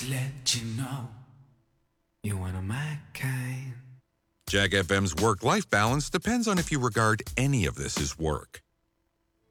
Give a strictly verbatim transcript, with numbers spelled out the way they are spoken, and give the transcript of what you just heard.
to let you know you're one of my kind. Jag F M's work-life balance depends on if you regard any of this as work.